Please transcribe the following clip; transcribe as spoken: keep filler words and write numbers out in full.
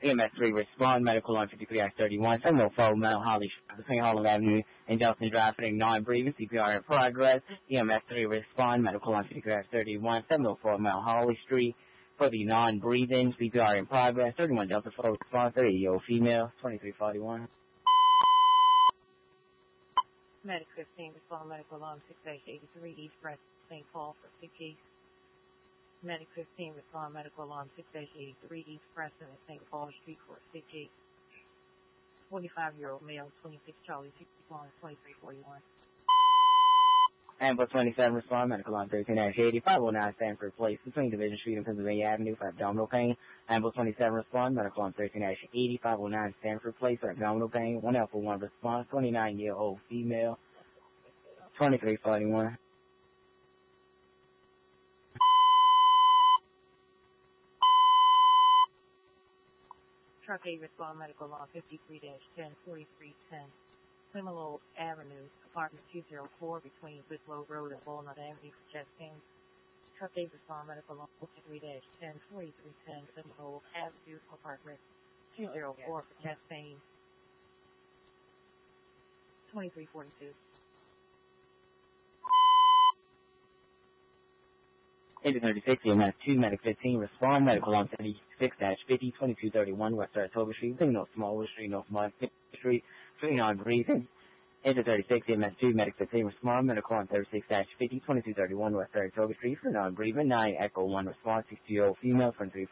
E M S three respond, medical on fifty-three dash thirty-one, seven oh four Mount Holly between Harlem Avenue and Delson Drive, fitting non-breathing, C P R in progress. E M S three respond, medical on fifty-three dash thirty-one, seven oh four Mount Holly Street for the non-breathing, C P R in progress. thirty-one Delta four response, thirty-year-old female, twenty-three forty-one. Medic fifteen respond, medical alarm six dash eighty-three East West Saint Paul for C P. Medic fifteen respond, medical alarm six dash eighty-three East Preston at Saint Paul Street for C P. forty-five-year-old male, twenty-six Charlie sixty-one, twenty-three forty-one. Amber twenty-seven respond, medical on thirteen dash eighty, five oh nine Stanford Place between Division Street and Pennsylvania Avenue for abdominal pain. Amber twenty-seven respond, medical on thirteen dash eighty, five oh nine Stanford Place for abdominal pain. one L for one response, twenty-nine-year-old female, twenty-three forty-one. Truck eight respond, medical law fifty-three dash ten, forty-three ten. Seminole Avenue, apartment two oh four between Whitlow Road and Walnut Avenue for chest pain. Truck eight respond, medical law fifty-three dash ten, forty-three ten. Seminole Avenue, apartment two oh four for chest pain. twenty-three forty-two. Agent thirty-six, E M S two, Medic fifteen, respond, medical on thirty-six dash fifty, twenty-two thirty-one West Saratoga Street, between North Smallwood Street, North Market Street, between non-breathing. Agent thirty-six, E M S two, Medic fifteen, respond, medical on thirty-six dash fifty, twenty-two thirty-one West Saratoga Street, for non-breathing. nine Echo one response, sixty-year-old female, twenty-three